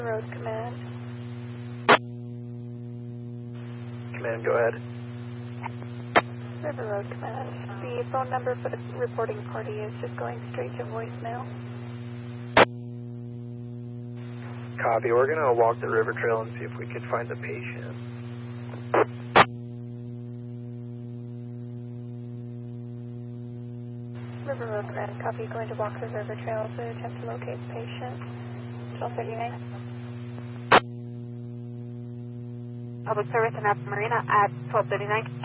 Road Command. Command, go ahead. River Road Command. The phone number for the reporting party is just going straight to voicemail. Copy. We're going to walk the river trail and see if we can find the patient. River Road Command. Copy. Going to walk the river trail to attempt to locate the patient. 1239. Public service in Marina at 1239.